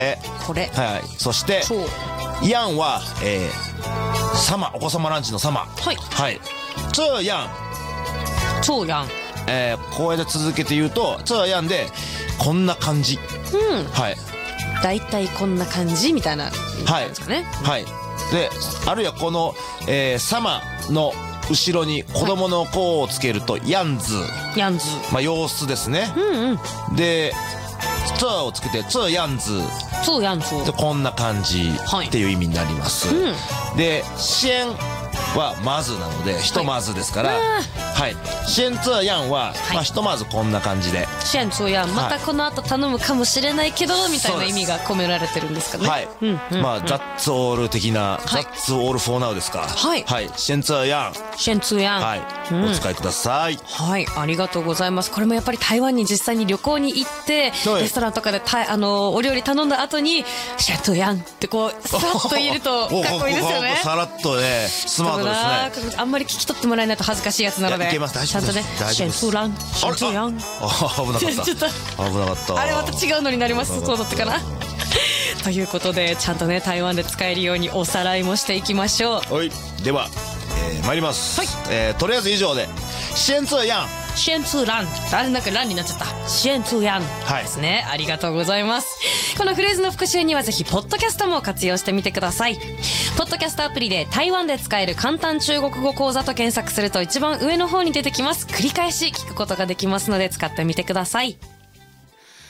これ。 はい。そして、ヤンは、様、お子様ランチの様。 はい。 はい。这样。 超ヤン。 こうやって続けて言うと、这样で、こんな感じ。 うん。 はい。 だいたいこんな感じみたいな。はい。ですかね。 はい。で、あるいはこの、様の後ろに子供の子をつけると、ヤンズ。 ヤンズ。 まあ、様子ですね。 うんうん。 で、这をつけて、这样子。 そうヤンズ。 で、こんな感じっていう意味になります。 うん。 で、先はまずなので、ひとまずですから、はい。先这样は、まあ、ひとまずこんな感じで。 先这样、またこの後頼むかもしれないけど、みたいな意味が込められてるんですかね。 はい。まあ、that's all 的な、that's all for now ですか。 はい。 はい。先这样。 先这样。 はい。お使いください。 はい。ありがとうございます。これもやっぱり台湾に実際に旅行に行って、レストランとかでお料理頼んだ後に、先这样ってこう、さらっと言えると、かっこいいですよね。 さらっとね、スマートですね。 あんまり聞き取ってもらえないと恥ずかしいやつなので。 いけます、大丈夫です。 ちゃんとね、先这样、先这样。 危なかった。 ちょっと危なかった。 あれまた違うのになります。そうだったかな。ということで、ちゃんとね、台湾で使えるようにおさらいもしていきましょう。 はい。では、参ります。はい。とりあえず以上で、先这样。 先这样。あれなんか乱になっちゃった。先这样ですね。ありがとうございます。このフレーズの復習にはぜひポッドキャストも活用してみてください。ポッドキャストアプリで台湾で使える簡単中国語講座と検索すると一番上の方に出てきます。繰り返し聞くことができますので使ってみてください。